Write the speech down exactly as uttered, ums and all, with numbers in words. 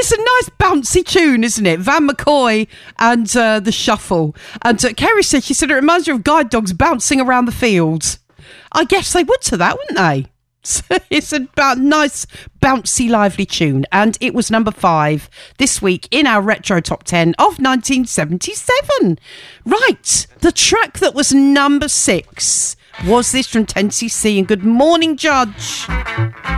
it's a nice bouncy tune, isn't it? Van McCoy and uh, the Shuffle. And uh, Kerry said, she said, it reminds her of guide dogs bouncing around the fields. I guess they would to that, wouldn't they? So it's a b- nice, bouncy, lively tune. And it was number five this week in our retro top ten of nineteen seventy-seven. Right, the track that was number six was this from ten C C. And good morning, Judge.